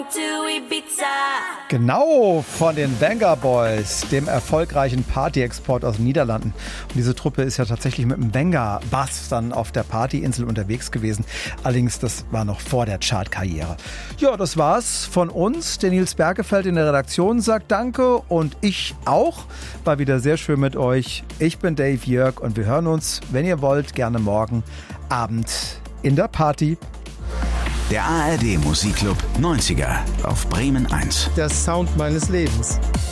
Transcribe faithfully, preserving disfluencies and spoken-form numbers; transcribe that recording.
Genau, von den Venga Boys, dem erfolgreichen Party-Export aus den Niederlanden. Und diese Truppe ist ja tatsächlich mit dem Venga-Bass dann auf der Partyinsel unterwegs gewesen. Allerdings, das war noch vor der Chartkarriere. Ja, das war's von uns. Der Nils Bergefeld in der Redaktion sagt Danke und ich auch. War wieder sehr schön mit euch. Ich bin Dave Jörg und wir hören uns, wenn ihr wollt, gerne morgen Abend in der Party. Der A R D Musikclub neunziger auf Bremen eins. Der Sound meines Lebens.